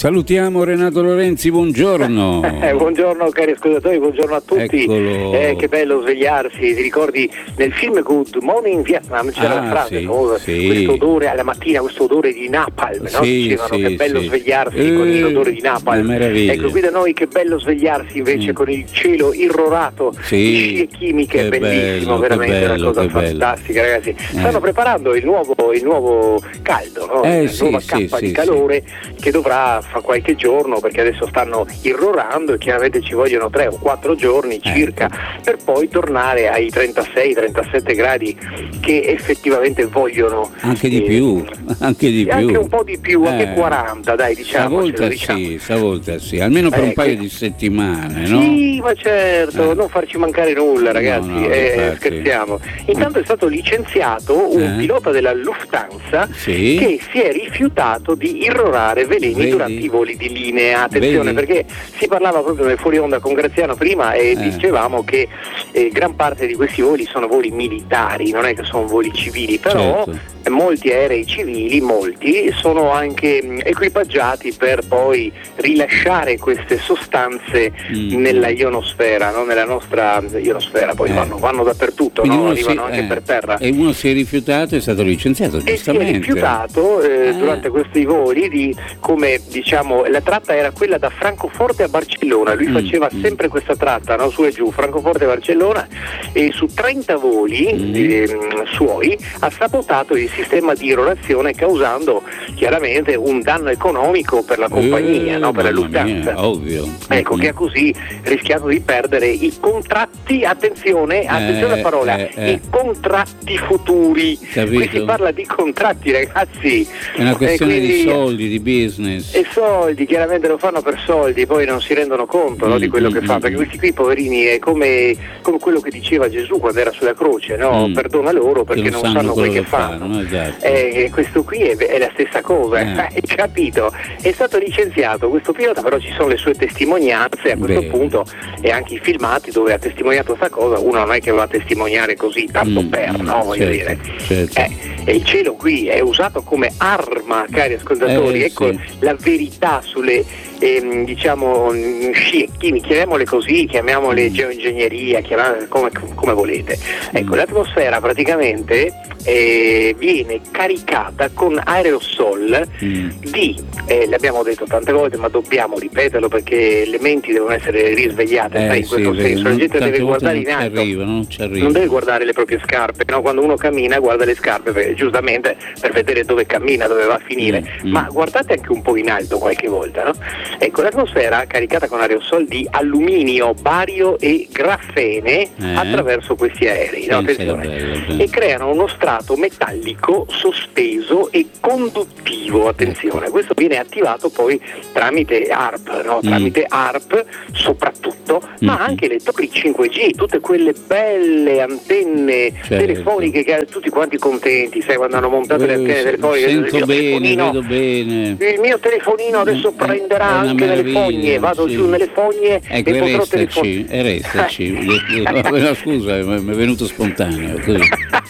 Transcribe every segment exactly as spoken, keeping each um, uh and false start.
Salutiamo Renato Lorenzi, buongiorno. Eh, buongiorno cari ascoltatori, buongiorno a tutti. Eh, che bello svegliarsi, ti ricordi nel film Good Morning Vietnam c'era ah, la frase, sì, no? sì. Questo odore alla mattina, questo odore di napalm, no? Sì, Dicevano sì, che bello sì. svegliarsi Eh, con l'odore di napalm. meraviglia. Ecco, qui da noi che bello svegliarsi invece Mm. con il cielo irrorato Sì. di scie chimiche, Che bellissimo, bello, veramente che una bello, cosa che bello. fantastica, ragazzi. Stanno preparando il nuovo, il nuovo caldo, no? Eh, la sì, nuova sì, cappa sì, di calore che dovrà fra qualche giorno, perché adesso stanno irrorando e chiaramente ci vogliono tre o quattro giorni circa per poi tornare ai trentasei trentasette gradi che effettivamente vogliono. Anche di eh, più, anche di più. Anche un po' di più, anche Eh. quaranta, dai, diciamo. Stavolta diciamo. sì, stavolta sì, almeno per Eh, un paio che- di settimane, no? Sì, ma certo, Eh. non farci mancare nulla, ragazzi, No, no, eh, infatti. scherziamo. Intanto è stato licenziato un Eh. pilota della Lufthansa Sì. che si è rifiutato di irrorare veleni Vedi? durante i voli di linea. Attenzione, Vedi? perché si parlava proprio nel fuori onda con Graziano prima e Eh. dicevamo che eh, gran parte di questi voli sono voli militari, non è che sono voli civili, però Certo. molti aerei civili, molti, sono anche mh, equipaggiati per poi rilasciare queste sostanze Mm. nella ionosfera, no? Nella nostra ionosfera, poi Eh. vanno, vanno dappertutto, Quindi no? uno Arrivano si- anche eh, per terra. E uno si è rifiutato e è stato licenziato, E si è giustamente. rifiutato eh, Eh. durante questi voli di, come diciamo, la tratta era quella da Francoforte a Barcellona, lui Mm, faceva mm. sempre questa tratta, no? Su e giù, Francoforte a Barcellona, e su trenta voli Mm. ehm, suoi ha sabotato il sistema di irrorazione, causando chiaramente un danno economico per la compagnia, Eh, no? Per la mamma mia, Lufthansa. ovvio. Ecco, Mm. che ha così rischiato di perdere i contratti, attenzione, attenzione alla parola, eh, eh. i contratti futuri. Capito? Qui si parla di contratti, ragazzi. È una questione E di quindi- soldi, di business. E soldi, chiaramente lo fanno per soldi, poi non si rendono conto, no, di quello Mm, che mm, fa, mm. perché questi qui poverini è come, come quello che diceva Gesù quando era sulla croce, no? Mm. Perdona loro perché Che non sanno quel che fanno. no? Esatto. Eh, questo qui è, è la stessa cosa, Eh. hai capito? È stato licenziato questo pilota, però ci sono le sue testimonianze a questo Bene. punto e anche i filmati dove ha testimoniato questa cosa. Uno non è che va a testimoniare così tanto Mm, per, mm, no? Voglio certo, dire. certo. Eh, e il cielo qui è usato come arma, cari ascoltatori, Eh, ecco sì. la verità sulle ehm, diciamo mh, scie chimiche, chiamiamole così, chiamiamole Mm. geoingegneria, chiamiamole come, come volete. Ecco, Mm. l'atmosfera praticamente eh, viene caricata con aerosol Mm. di, eh, l'abbiamo detto tante volte ma dobbiamo ripeterlo perché le menti devono essere risvegliate, Eh, sai, in sì, questo vero, senso, la non- gente tante deve volte guardare in non ci alto. arriva, non ci arriva. Non deve guardare le proprie scarpe, no? Quando uno cammina guarda le scarpe per- giustamente per vedere dove cammina, dove va a finire, Mm, mm. ma guardate anche un po' in alto qualche volta, no? Ecco, l'atmosfera caricata con aerosol di alluminio, bario e grafene Eh? attraverso questi aerei, no? Pensa che Attenzione. bello, E creano uno strato metallico sospeso e conduttivo, attenzione, questo viene attivato poi tramite A R P, no? Mm. Tramite A R P soprattutto, ma Mm. anche le torri cinque G, tutte quelle belle antenne Certo. telefoniche che tutti quanti contenti, sai, quando hanno montato le Eh, antenne sì, telefoniche, il sento mio bene, telefonino- vedo bene. il mio telefonino adesso Eh, prenderà è una anche nelle meraviglia, fogne, vado sì. giù nelle fogne Ecco, e e potrò restaci, telefonare. e restaci. No, scusa, mi mi è venuto spontaneo. Così.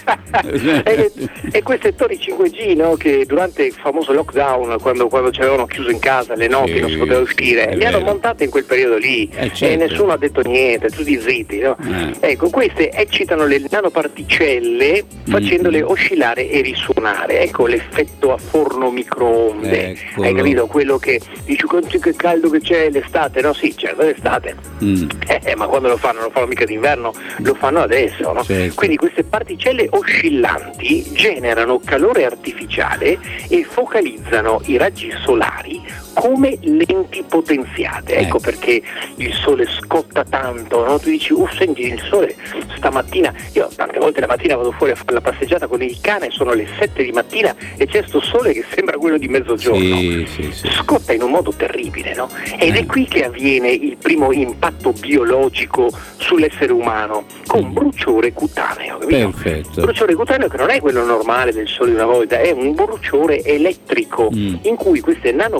e, e queste torri cinque G, no, che durante il famoso lockdown, quando, quando ci avevano chiuso in casa le notti, Sì, non si poteva è uscire, le hanno vero. montate in quel periodo lì Eh, e certo. nessuno ha detto niente, tutti zitti, no? Eh. Ecco, queste eccitano le nanoparticelle facendole Mm. oscillare e risuonare. Ecco l'effetto a forno microonde. Eccolo. Hai capito? Quello che dici quanto che caldo che c'è l'estate, no? Sì, certo, è l'estate. Mm. Eh, ma quando lo fanno? Non lo fanno mica d'inverno, lo fanno adesso, no? Certo. Quindi queste particelle oscillanti generano calore artificiale e focalizzano i raggi solari come lenti potenziate. Ecco Eh. perché il sole scotta tanto, no? Tu dici, uff, senti il sole stamattina, io tante volte la mattina vado fuori a fare la passeggiata con il cane, sono le sette di mattina e c'è sto sole che sembra quello di mezzogiorno. Sì, sì, sì. Scotta in un modo terribile, no? Ed Eh. è qui che avviene il primo impatto biologico sull'essere umano, con Mm. bruciore cutaneo, capito? Perfetto. Bruciore cutaneo che non è quello normale del sole di una volta, è un bruciore elettrico Mm. in cui queste nanoparticelle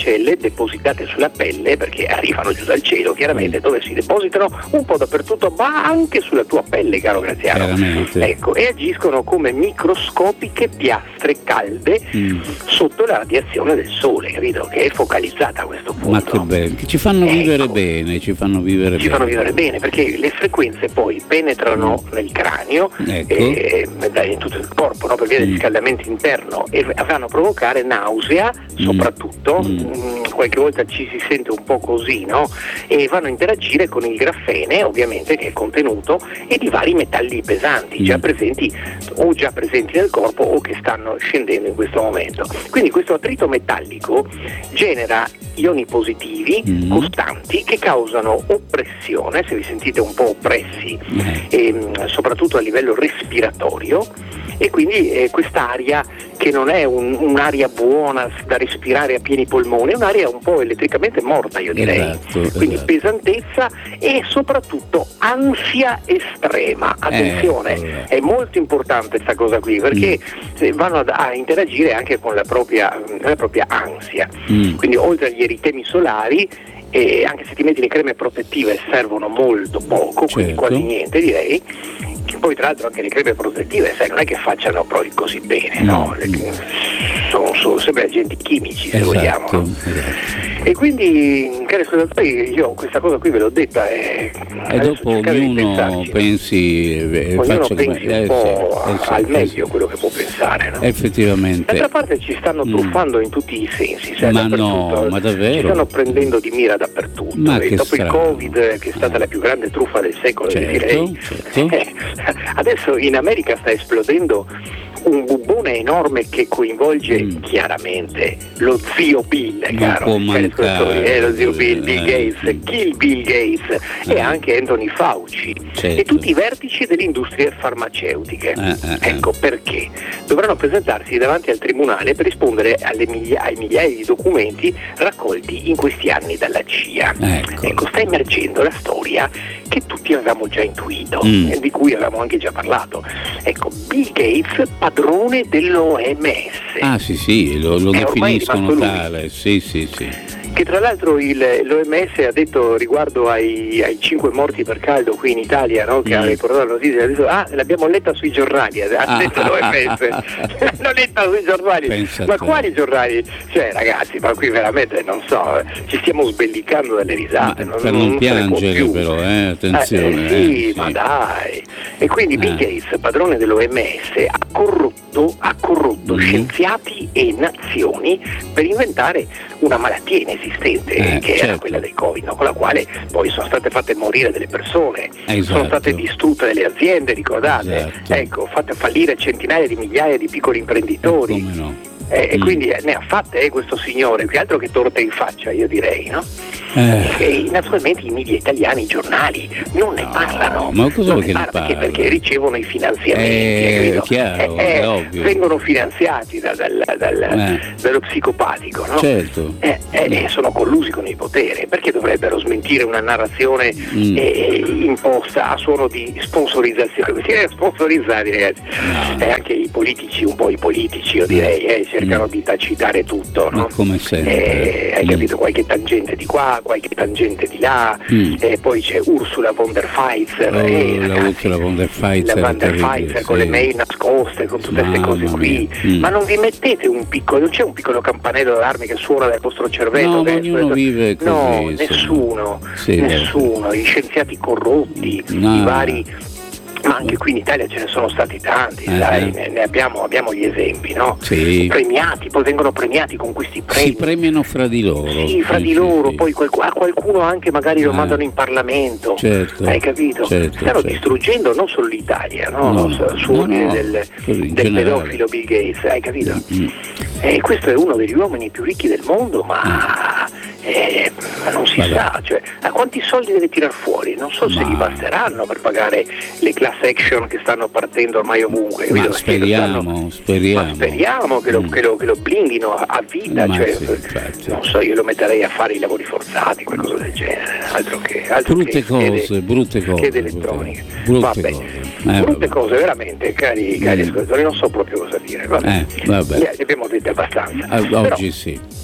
particelle depositate sulla pelle, perché arrivano giù dal cielo chiaramente, dove si depositano un po' dappertutto, ma anche sulla tua pelle, caro Graziano. Chiaramente. Ecco, e agiscono come microscopiche piastre calde mm. sotto la radiazione del sole, capito? Che è focalizzata a questo punto. Ma che bello, ci fanno ecco, vivere bene, ci fanno vivere ci bene. fanno vivere bene, perché le frequenze poi penetrano mm. nel cranio, ecco. e, in tutto il corpo, no? Per via del riscaldamento interno, e vanno a provocare nausea, mm. soprattutto, mm. mh, qualche volta ci si sente un po' così, no? E vanno a interagire con il grafene, ovviamente, che è contenuto, e di vari metalli pesanti, mm. già presenti o già presenti nel corpo o che stanno scendendo in questo momento. Quindi questo attrito metallico genera ioni positivi mm. costanti che causano oppressione, se vi sentite un po' oppressi, mm. e, soprattutto a livello respiratorio, e quindi eh, quest'aria che non è un, un'aria buona da respirare a pieni polmoni, è un'aria un po' elettricamente morta, io direi. Esatto, quindi esatto. pesantezza e soprattutto ansia estrema. Attenzione, eh, è molto importante questa cosa qui, perché mm. vanno a, a interagire anche con la propria, la propria ansia. Mm. Quindi oltre agli eritemi solari, e anche se ti metti le creme protettive servono molto poco, certo. quindi quasi niente direi. Poi tra l'altro anche le creme protettive, sai, non è che facciano poi così bene, no? no? Sono, sono sempre agenti chimici, se esatto, vogliamo. Esatto. E quindi, cari ascoltatori, io questa cosa qui ve l'ho detta, e, e dopo ognuno pensi, eh, ognuno faccia pensi come, un eh, po' sì, al sì, meglio sì. quello che può pensare, no? Effettivamente. D'altra parte ci stanno truffando mm. in tutti i sensi, sai, ma dappertutto. no, ma davvero? Ci stanno prendendo di mira dappertutto. Ma e che dopo strano. il Covid, che è stata la più grande truffa del secolo, certo, direi. Certo. Eh, adesso in America sta esplodendo un bubbone enorme che coinvolge mm. chiaramente lo zio Bill, non caro, può mancare, eh, lo zio Bill, Bill eh, Gates, Kill Bill Gates eh. e anche Anthony Fauci, certo. e tutti i vertici delle industrie farmaceutiche. Eh, eh, ecco perché dovranno presentarsi davanti al tribunale per rispondere alle miglia- ai migliaia di documenti raccolti in questi anni dalla C I A. Ecco, ecco sta emergendo la storia che tutti avevamo già intuito, mm. e di cui avevamo anche già parlato. Ecco, Bill Gates, padrone dell'O M S. Ah sì sì, lo, lo È ormai definiscono rimasto lui. tale, sì sì sì. Che tra l'altro il, l'O M S ha detto riguardo ai, ai cinque morti per caldo qui in Italia, no? Che mm. ha riportato la notizia, ha detto ah l'abbiamo letta sui giornali, ha ah, detto l'O M S, l'hanno letta sui giornali. Pensa ma te. quali giornali? Cioè ragazzi, ma qui veramente non so, ci stiamo sbellicando dalle risate. Ma non, per non, non piangere però, eh, attenzione. Eh, sì, eh, ma sì. dai. E quindi eh. Bill Gates, padrone dell'O M S, ha corrotto, ha corrotto mm. scienziati e nazioni per inventare una malattia inesistente, eh, che certo. era quella del Covid, no? Con la quale poi sono state fatte morire delle persone, esatto. sono state distrutte delle aziende, ricordate? Esatto. Ecco, fatte fallire centinaia di migliaia di piccoli imprenditori. Eh, come no? Eh, e mm. quindi eh, ne ha fatte eh, questo signore, più altro che torte in faccia, io direi, no? Eh. E naturalmente i media italiani, i giornali non ne no, parlano, ma cosa non che ne ne parlano perché, parla? perché ricevono i finanziamenti, Eh, capito? chiaro, Eh, è eh, ovvio. vengono finanziati da, dal, dal, Eh. dallo psicopatico, no? Certo. Eh, eh, eh, sono collusi con il potere, perché dovrebbero smentire una narrazione Mm. eh, imposta a suono di sponsorizzazione? Questi eh, sponsorizzati, ragazzi, No. e anche i politici, un po' i politici, io direi, eh, cercano Mm. di tacitare tutto, no? Ma come sempre. Eh, hai Mm. capito, qualche tangente di qua, qualche tangente di là, Mm. e poi c'è Ursula von der Pfizer, Oh, eh, la ragazzi, Ursula von der Pfizer, la von der terribile, Pfizer sì. con le mail nascoste, con tutte queste Mamma cose qui, mia. Mm. ma non vi mettete un piccolo, non c'è un piccolo campanello d'allarme che suona dal vostro cervello? No, che ma è- ognuno vive così, no, insomma. nessuno, Sì, nessuno, gli scienziati corrotti, No. i vari, ma anche qui in Italia ce ne sono stati tanti, Eh, sai, eh. ne, ne abbiamo, abbiamo gli esempi, no? Sì. Premiati, poi vengono premiati con questi premi. Si premiano fra di loro. Sì, fra di sì, loro, sì. poi qual- a qualcuno anche magari lo Eh. mandano in Parlamento, Certo, hai capito? certo, Stanno certo. distruggendo non solo l'Italia, no? No, Su- su no, ordine no, del, così, in del generale. pedofilo Bill Gates, hai capito? Mm. E questo è uno degli uomini più ricchi del mondo, ma eh, non si Vabbè. sa, cioè, a quanti soldi deve tirar fuori? Non so se Ma- gli basteranno per pagare le class action che stanno partendo ormai ovunque. Ma capito? Perché lo speriamo, stanno- speriamo. Ma speriamo che lo, Mm. che lo, che lo blinghino a, a vita, Ma cioè, sì, infatti. non so, io lo metterei a fare i lavori forzati, qualcosa del genere, altro che altro Brutte che cose, schede- brutte cose. schede elettroniche. Brutte Vabbè, cose. Eh, brutte vabbè. cose veramente, cari, cari Mm. ascoltatori, non so proprio cosa dire. Vabbè. Eh, vabbè. Ne abbiamo dette abbastanza. Ah, Però, oggi sì.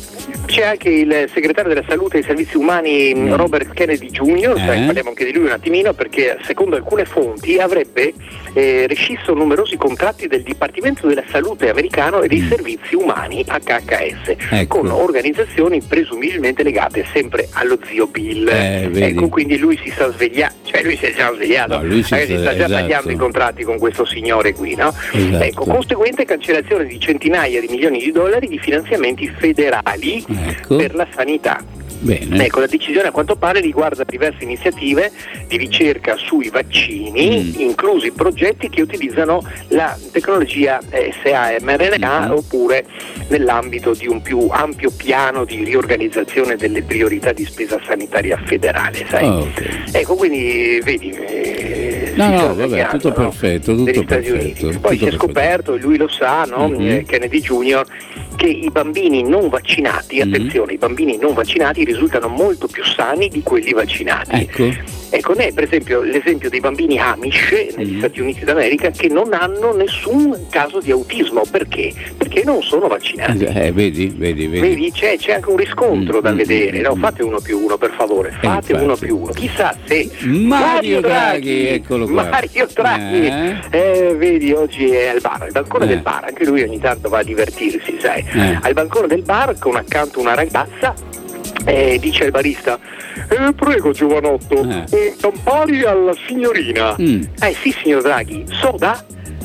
C'è anche il segretario della salute e dei servizi umani mm. Robert Kennedy Junior, eh? Sai, parliamo anche di lui un attimino, perché secondo alcune fonti avrebbe eh, rescisso numerosi contratti del Dipartimento della Salute americano e dei mm. servizi umani H H S, ecco, con organizzazioni presumibilmente legate sempre allo zio Bill. Eh, ecco, quindi lui si sta svegliando, cioè lui si è già svegliato, no, lui si, si sta già esatto. tagliando i contratti con questo signore qui, no? Esatto. Ecco, conseguente cancellazione di centinaia di milioni di dollari di finanziamenti federali, ecco, per la sanità. Bene. Ecco, la decisione a quanto pare riguarda diverse iniziative di ricerca sui vaccini, mm. inclusi progetti che utilizzano la tecnologia S A M R N A, mm. oppure nell'ambito di un più ampio piano di riorganizzazione delle priorità di spesa sanitaria federale, sai? Oh, okay. Ecco, quindi vedi, eh, no, no, vabbè, tutto no? perfetto, tutto Degli perfetto. Stati Uniti. Poi tutto si è scoperto, e lui lo sa, no? mm-hmm. eh, Kennedy Junior, che i bambini non vaccinati, mm-hmm. attenzione, i bambini non vaccinati risultano molto più sani di quelli vaccinati. Ecco. Ecco, ne è per esempio l'esempio dei bambini Amish negli mm. Stati Uniti d'America, che non hanno nessun caso di autismo. Perché? Perché non sono vaccinati. Eh, vedi, vedi, vedi. Vedi, c'è, c'è anche un riscontro mm, da mm, vedere. No? Fate uno più uno, per favore, fate eh, uno più uno. Chissà se Mario, Mario Draghi, Draghi, eccolo qua. Mario Draghi, eh? Eh, vedi, oggi è al bar, al bancone eh. del bar, anche lui ogni tanto va a divertirsi, sai. Eh. Al bancone del bar, con accanto una ragazza, Eh, dice il barista: eh, prego giovanotto, eh. un Campari alla signorina. mm. Eh sì, signor Draghi. Soda?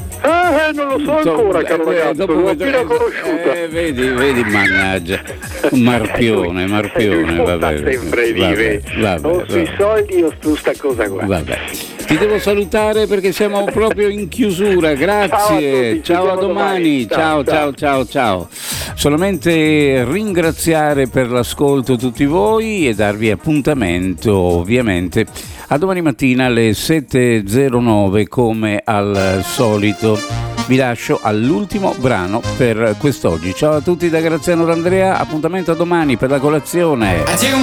Eh, non lo so ancora, caro ragazzo, l'ho appena conosciuta. Eh, vedi, vedi, mannaggia, un marpione, marpione, vabbè. Sempre vive, o sui soldi o su sta cosa qua. Vabbè. Ti devo salutare perché siamo proprio in chiusura, grazie, ciao, tutti, ciao a domani, ciao, ciao, ciao, ciao. Solamente ringraziare per l'ascolto tutti voi e darvi appuntamento ovviamente a domani mattina alle sette e zero nove come al solito. Vi lascio all'ultimo brano per quest'oggi. Ciao a tutti da Graziano D'Andrea, appuntamento a domani per la colazione.